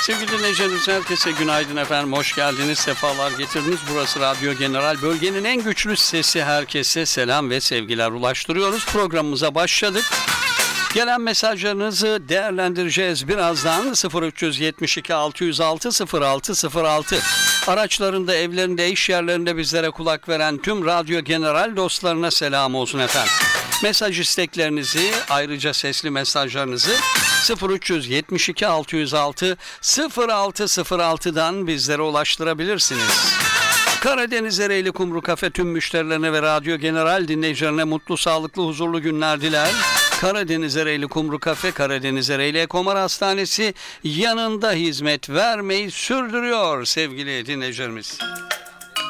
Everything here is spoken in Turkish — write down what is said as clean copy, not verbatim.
Sevgili dinleyicilerimiz, herkese günaydın efendim. Hoş geldiniz, sefalar getirdiniz. Burası Radyo General. Bölgenin en güçlü sesi, herkese selam ve sevgiler ulaştırıyoruz. Programımıza başladık. Gelen mesajlarınızı değerlendireceğiz birazdan. 0372 606 0606. Araçlarında, evlerinde, iş yerlerinde bizlere kulak veren tüm Radyo General dostlarına selam olsun efendim. Mesaj isteklerinizi, ayrıca sesli mesajlarınızı 0372 606 0606'dan bizlere ulaştırabilirsiniz. Karadeniz Ereğli Kumru Kafe tüm müşterilerine ve Radyo General dinleyicilerine mutlu, sağlıklı, huzurlu günler diler. Karadeniz Ereğli Kumru Kafe, Karadeniz Ereğli Ekomar Hastanesi yanında hizmet vermeyi sürdürüyor sevgili dinleyicilerimiz.